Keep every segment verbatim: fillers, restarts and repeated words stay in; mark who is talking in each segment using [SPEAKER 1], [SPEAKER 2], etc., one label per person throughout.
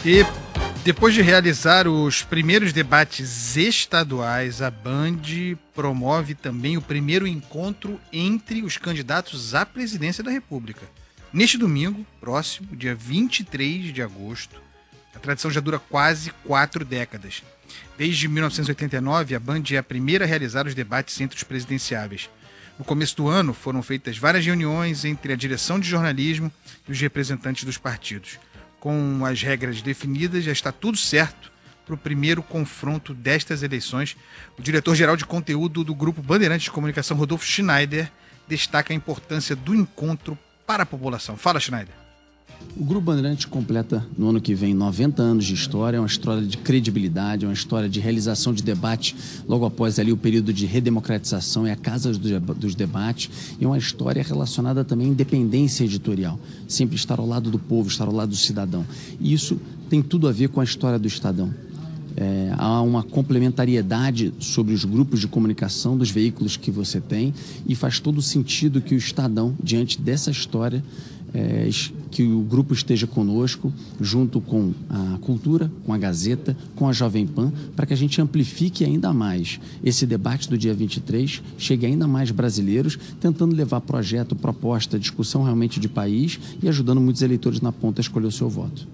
[SPEAKER 1] E depois de realizar os primeiros debates estaduais, a Band promove também o primeiro encontro entre os candidatos à presidência da República. Neste domingo, próximo, dia vinte e três de agosto, a tradição já dura quase quatro décadas. Desde mil novecentos e oitenta e nove, a Band é a primeira a realizar os debates entre os presidenciáveis. No começo do ano, foram feitas várias reuniões entre a direção de jornalismo e os representantes dos partidos. Com as regras definidas, já está tudo certo para o primeiro confronto destas eleições. O diretor-geral de conteúdo do Grupo Bandeirantes de Comunicação, Rodolfo Schneider, destaca a importância do encontro para a população. Fala, Schneider.
[SPEAKER 2] O Grupo Bandeirantes completa no ano que vem noventa anos de história, é uma história de credibilidade, é uma história de realização de debates logo após ali o período de redemocratização, é a casa dos debates, e é uma história relacionada também à independência editorial, sempre estar ao lado do povo, estar ao lado do cidadão. E isso tem tudo a ver com a história do Estadão. É, há uma complementariedade sobre os grupos de comunicação dos veículos que você tem e faz todo sentido que o Estadão, diante dessa história, é, que o grupo esteja conosco, junto com a Cultura, com a Gazeta, com a Jovem Pan, para que a gente amplifique ainda mais esse debate do dia vinte e três, chegue ainda mais brasileiros, tentando levar projeto, proposta, discussão realmente de país e ajudando muitos eleitores na ponta a escolher o seu voto.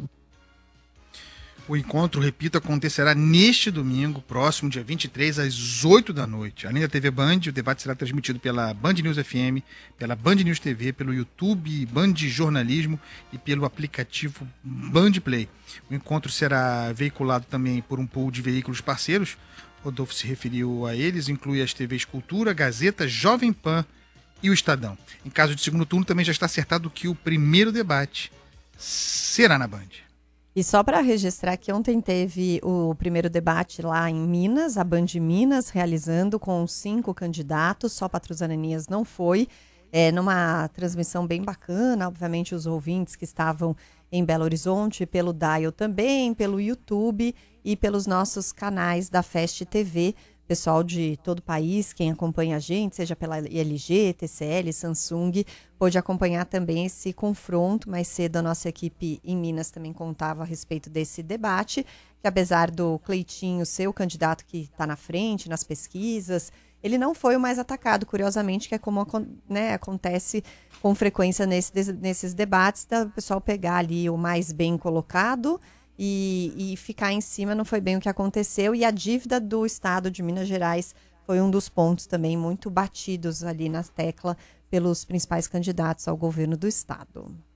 [SPEAKER 1] O encontro, repito, acontecerá neste domingo, próximo, dia vinte e três, às oito da noite. Além da T V Band, o debate será transmitido pela Band News F M, pela Band News T V, pelo YouTube Band Jornalismo e pelo aplicativo Band Play. O encontro será veiculado também por um pool de veículos parceiros. Rodolfo se referiu a eles, inclui as T Vs Cultura, Gazeta, Jovem Pan e o Estadão. Em caso de segundo turno, também já está acertado que o primeiro debate será na Band.
[SPEAKER 3] E só para registrar que ontem teve o primeiro debate lá em Minas, a Band Minas realizando com cinco candidatos, só Patrus Ananias não foi, é, numa transmissão bem bacana, obviamente os ouvintes que estavam em Belo Horizonte, pelo Dial também, pelo YouTube e pelos nossos canais da Fest T V, pessoal de todo o país, quem acompanha a gente, seja pela L G, T C L, Samsung, pôde acompanhar também esse confronto. Mais cedo a nossa equipe em Minas também contava a respeito desse debate, que apesar do Cleitinho ser o candidato que está na frente nas pesquisas, ele não foi o mais atacado, curiosamente, que é como, né, acontece com frequência nesse, nesses debates, da pessoal pegar ali o mais bem colocado E, e ficar em cima. Não foi bem o que aconteceu, e a dívida do estado de Minas Gerais foi um dos pontos também muito batidos ali na tecla pelos principais candidatos ao governo do estado.